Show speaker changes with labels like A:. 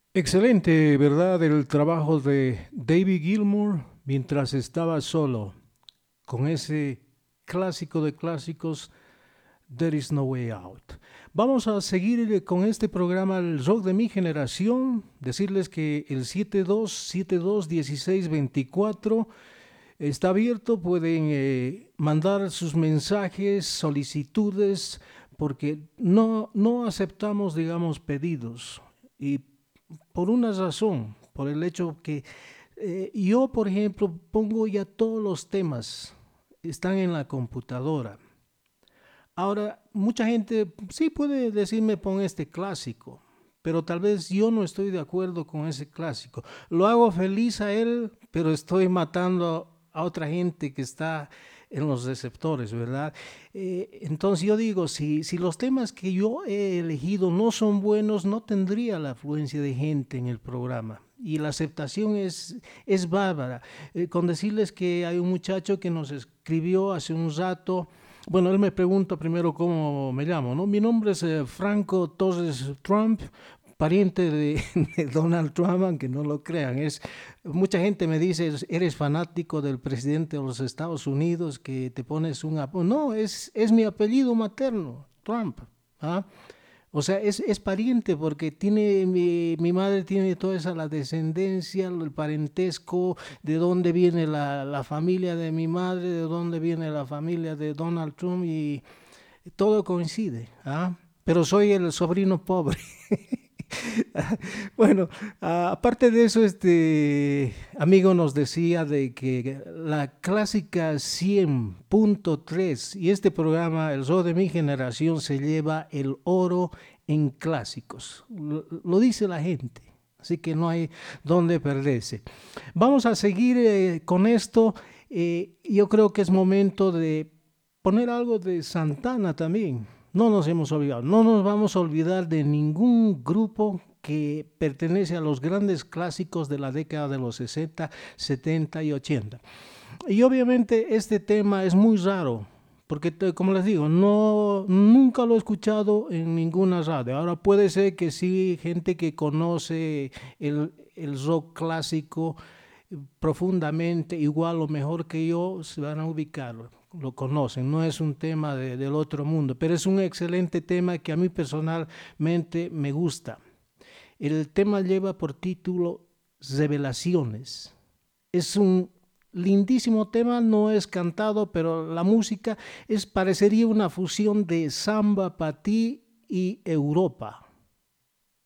A: Excelente, ¿verdad? El trabajo de David Gilmour mientras estaba solo, con ese clásico de clásicos, There is no way out. Vamos a seguir con este programa, el rock de mi generación. Decirles que el 72721624 está abierto. Pueden mandar sus mensajes, solicitudes, porque no aceptamos, digamos, pedidos. Y por una razón, por el hecho que yo, por ejemplo, pongo ya todos los temas, están en la computadora. Ahora, mucha gente sí puede decirme pon este clásico, pero tal vez yo no estoy de acuerdo con ese clásico. Lo hago feliz a él, pero estoy matando a otra gente que está en los receptores, ¿verdad? Entonces yo digo, si los temas que yo he elegido no son buenos, no tendría la afluencia de gente en el programa. Y la aceptación es bárbara. Con decirles que hay un muchacho que nos escribió hace un rato. Bueno, él me pregunta primero cómo me llamo, ¿no? Mi nombre es Franco Torres Trump, pariente de, de Donald Trump, aunque no lo crean. Mucha gente me dice, eres fanático del presidente de los Estados Unidos, que te pones un apodo. No, es mi apellido materno, Trump. ¿Ah? O sea, es pariente porque mi madre tiene toda esa la descendencia, el parentesco, de dónde viene la familia de mi madre, de dónde viene la familia de Donald Trump y todo coincide. ¿Ah? Pero soy el sobrino pobre. Bueno, aparte de eso, este amigo nos decía de que la clásica 100.3 y este programa, El Zoo de mi generación, se lleva el oro en clásicos. Lo dice la gente, así que no hay dónde perderse. Vamos a seguir con esto. Yo creo que es momento de poner algo de Santana también. No nos hemos olvidado, no nos vamos a olvidar de ningún grupo que pertenece a los grandes clásicos de la década de los 60, 70 y 80. Y obviamente este tema es muy raro, porque como les digo, nunca lo he escuchado en ninguna radio. Ahora puede ser que sí, gente que conoce el rock clásico profundamente, igual o mejor que yo, se van a ubicar, lo conocen, no es un tema del otro mundo, pero es un excelente tema que a mí personalmente me gusta. El tema lleva por título Revelaciones. Es un lindísimo tema, no es cantado, pero la música parecería una fusión de samba, patí y Europa.